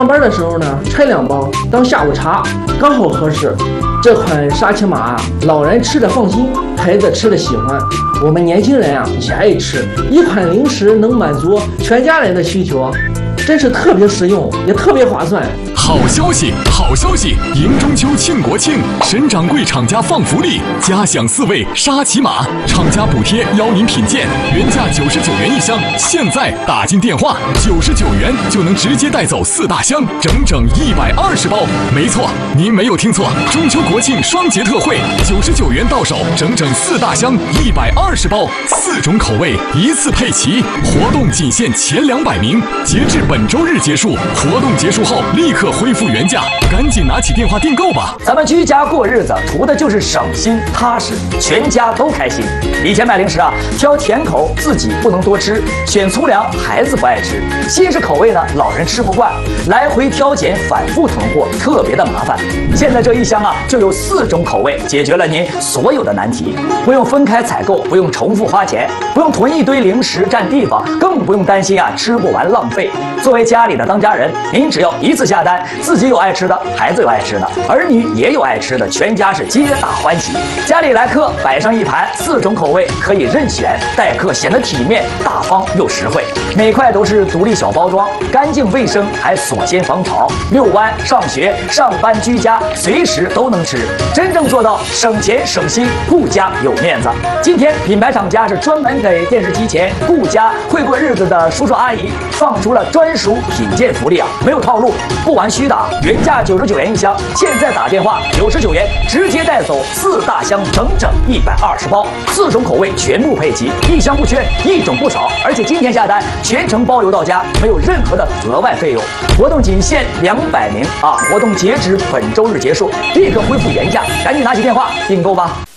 上班的时候呢，拆2包当下午茶，刚好合适。这款沙琪玛老人吃着放心，孩子吃着喜欢，我们年轻人也爱吃。一款零食能满足全家人的需求，真是特别实用，也特别划算。 好消息，好消息！迎中秋庆国庆，沈掌柜厂家放福利，嘉享4味沙琪玛，厂家补贴邀您品鉴，原价99元一箱，现在打进电话，99元就能直接带走4大箱，整整120包。没错，您没有听错，中秋国庆双节特惠，99元到手，整整4大箱120包，4种口味一次配齐，活动仅限前200名，截至本周日结束，活动结束后立刻恢复原价，赶紧拿起电话订购吧！ 咱们居家过日子，图的就是省心踏实，全家都开心。以前买零食挑甜口自己不能多吃，选粗粮孩子不爱吃，新式口味呢老人吃不惯，来回挑拣反复囤货特别的麻烦。现在这一箱就有4种口味，解决了您所有的难题，不用分开采购，不用重复花钱，不用囤一堆零食占地方，更不用担心吃不完浪费。作为家里的当家人，您只要一次下单，自己有爱吃的，孩子有爱吃的，儿女也有爱吃的，全家是皆大欢喜。家里来客，摆上一盘4种口味，可以任选，待客显得体面大方又实惠。每块都是独立小包装，干净卫生，还锁鲜防潮。遛弯、上学、上班、居家，随时都能吃，真正做到省钱省心，顾家有面子。今天品牌厂家是专门给电视机前顾家会过日子的叔叔阿姨放出了专属品鉴福利没有套路，不玩虚的，原价99元一箱，现在打电话99元直接带走4大箱，整整120包，4种口味全部配齐，一箱不缺，一种不少。而且今天下单全程包邮到家，没有任何的额外费用。活动仅限200名活动截止本周日结束，立刻恢复原价，赶紧拿起电话订购吧。